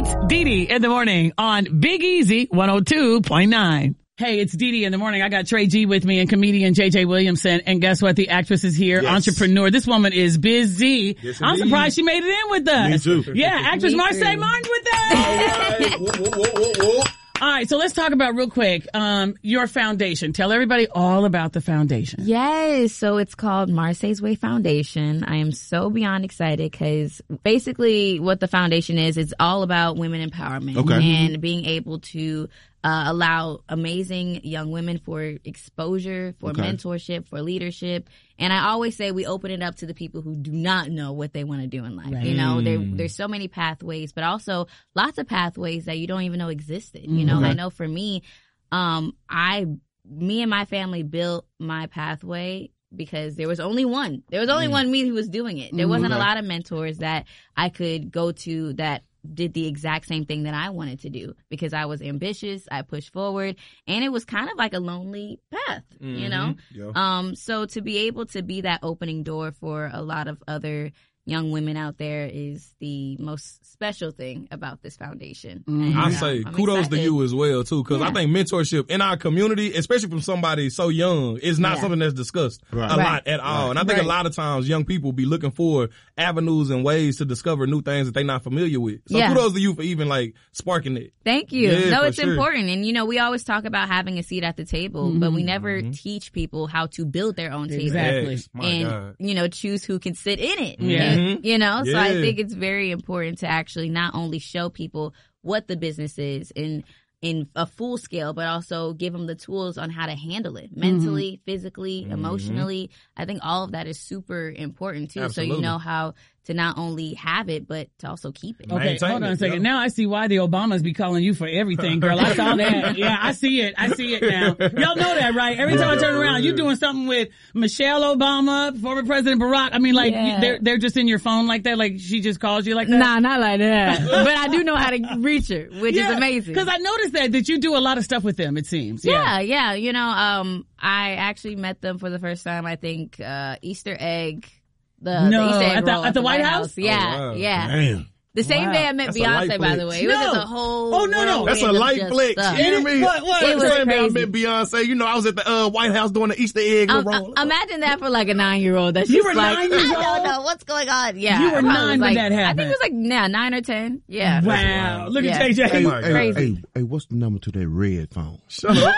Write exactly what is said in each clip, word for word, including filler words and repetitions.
It's Dee Dee in the morning on Big Easy one oh two point nine. Hey, it's Dee Dee in the morning. I got Trey G with me and comedian J J Williamson. And guess what? The actress is here. Yes. Entrepreneur. This woman is busy. Yes, I'm surprised she made it in with us. Me too. Yeah, actress Marsai Martin's with us. All right. Whoa, whoa, whoa, whoa, whoa. All right, so let's talk about real quick, um, your foundation. Tell everybody all about the foundation. Yes, so it's called Marsai's Way Foundation. I am so beyond excited because basically what the foundation is, it's all about women empowerment okay. and being able to uh, allow amazing young women for exposure, for okay. mentorship, for leadership. And I always say we open it up to the people who do not know what they want to do in life. Right. You know, there, there's so many pathways, but also lots of pathways that you don't even know existed. You know, okay. I know for me, um, I, me and my family built my pathway because there was only one. There was only mm. one me who was doing it. There wasn't okay. a lot of mentors that I could go to that did the exact same thing that I wanted to do because I was ambitious, I pushed forward, and it was kind of like a lonely path, mm-hmm. you know? Yeah. Um, so to be able to be that opening door for a lot of other young women out there is the most special thing about this foundation. Mm. I say I'm kudos excited. to you as well, too, because yeah. I think mentorship in our community, especially from somebody so young, is not yeah. something that's discussed right. a right. lot at all. Right. And I think right. a lot of times young people be looking for avenues and ways to discover new things that they're not familiar with. So yeah. kudos to you for even, like, sparking it. Thank you. Yeah, no, it's sure. important. And, you know, we always talk about having a seat at the table, mm-hmm. but we never mm-hmm. teach people how to build their own table. Exactly. Yes. And, God. you know, choose who can sit in it. Yeah. And, you know, yeah. so I think it's very important to actually not only show people what the business is in in a full scale, but also give them the tools on how to handle it mentally, mm-hmm. physically, mm-hmm. emotionally. I think all of that is super important too. Absolutely. So you know how to not only have it, but to also keep it. Okay, Maintain hold on it, a second. yeah. Now I see why the Obamas be calling you for everything, girl. I saw that. Yeah, I see it. I see it now. Y'all know that, right? Every time I turn around, you doing something with Michelle Obama, former President Barack. I mean, like, Yeah. you, they're, they're just in your phone like that? Like, she just calls you like that? Nah, not like that. But I do know how to reach her, which yeah, is amazing. Because I noticed that, that you do a lot of stuff with them, it seems. Yeah, yeah. You know, um, I actually met them for the first time, I think, uh, Easter egg. The, no, the Easter egg at the, roll at the White House? House. Yeah, oh, wow. yeah. Damn. The same Wow. day I met That's a Beyonce, light by the flex. way. It No. was a whole Oh, no, no. whirlwind That's a of light just flex. stuff. You hear me? What, what? It was the same day I crazy. met Beyonce. You know, I was at the uh, White House doing the Easter egg Um, roll. uh, imagine that for like a nine-year-old. That's You just were like, nine years I old? don't know what's going on. Yeah, You were I was nine when like, that I happened. think it was like yeah, nine or ten. Yeah. Wow. Look Yeah. at J J. Hey, Hey, hey, Crazy. hey, hey, what's the number to that red phone? Shut up.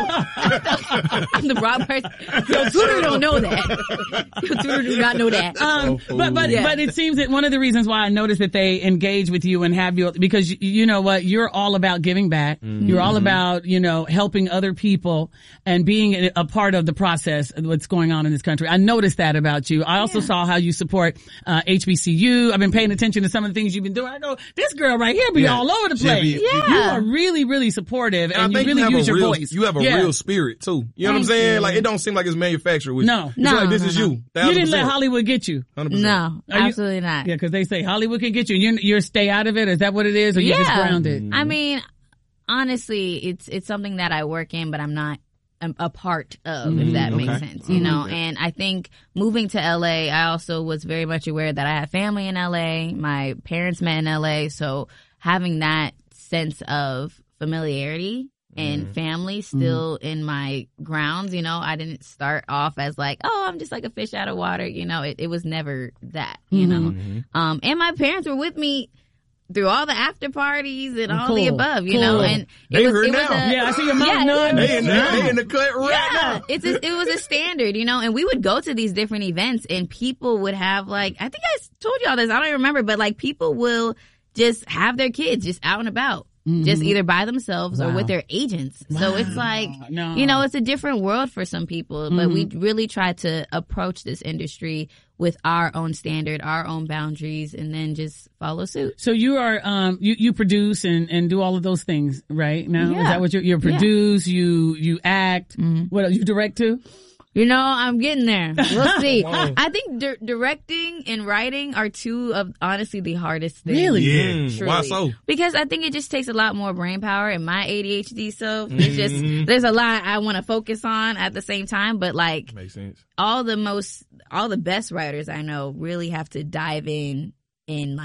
I'm the wrong person. Yo, Tudor don't know that. Yo, Tudor do not know that. Um, but but Yeah. but it seems that one of the reasons why I noticed that they engage with you and have you because you, you know what, you're all about giving back. Mm-hmm. You're all about, you know, helping other people and being a, a part of the process of what's going on in this country. I noticed that about you. I also Yeah. saw how you support uh H B C U. I've been paying attention to some of the things you've been doing. I go, this girl right here be Yeah. all over the She'll place. be- Yeah. You are really, really supportive and, And I you think really you have use a your real, voice. You have a Yeah. real spirit too. You know what I'm Thank saying? you. Like it don't seem like it's manufactured with No. you. It's No, like this no, is no. you. You didn't let Hollywood. Hollywood get you. one hundred percent. No, Are you- absolutely not. Yeah, because they say Hollywood can get you. You're, you're stay out of it. Is that what it is? Or you're just Yeah. grounded? I mean, honestly, it's it's something that I work in, but I'm not um, a part of, if that Okay. makes sense, you know. And I think moving to L A, I also was very much aware that I had family in L A. My parents met in L A, so having that sense of familiarity and family still in my grounds, you know, I didn't start off as like, oh, I'm just like a fish out of water, you know. It, it was never that, you know. Um, and my parents were with me through all the after parties and all Cool. the above, you Cool. know. And They it was, heard it was now. a, Yeah, I see your mom yeah, nodding. They in, the, Yeah. they in the cut right yeah, now. it's a, it was a standard, you know, and we would go to these different events and people would have like, I think I told y'all this, I don't even remember, but like people will just have their kids just out and about. Mm-hmm. Just either by themselves or Wow. with their agents. So it's like, No. you know, it's a different world for some people, but we really try to approach this industry with our own standard, our own boundaries, and then just follow suit. So you are, um, you, you produce and, and do all of those things right now? Is Yeah. that what you're, you produce, you, you act, what else, you direct too? You know, I'm getting there. We'll see. I think di- directing and writing are two of honestly the hardest things. Really? Yeah. Truly. Why so? Because I think it just takes a lot more brain power and my A D H D self. It's just, there's a lot I want to focus on at the same time, but like Makes sense. all the most, all the best writers I know really have to dive in and like one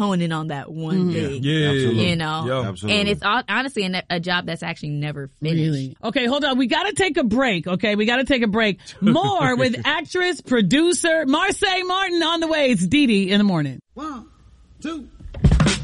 hone in on that one Mm-hmm. thing. Yeah, absolutely. You know, yeah. Absolutely. and it's all, honestly a, a job that's actually never finished. Really? Okay, hold on. We gotta take a break, okay? We gotta take a break. More with actress, producer, Marsai Martin on the way. It's Dee Dee in the morning. One, two.